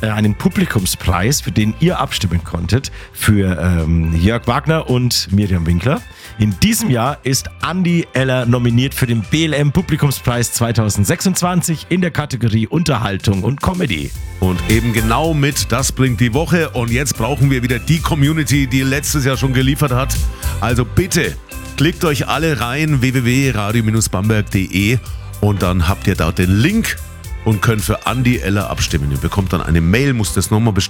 einen Publikumspreis, für den ihr abstimmen konntet, für Jörg Wagner und Miriam Winkler. In diesem Jahr ist Andi Eller nominiert für den BLM Publikumspreis 2026 in der Kategorie Unterhaltung und Comedy. Und eben genau mit Das bringt die Woche. Und jetzt brauchen wir wieder die Community, die letztes Jahr schon geliefert hat. Also bitte, klickt euch alle rein, www.radio-bamberg.de, und dann habt ihr da den Link und könnt für Andi Eller abstimmen. Ihr bekommt dann eine Mail, muss das nochmal bestätigen.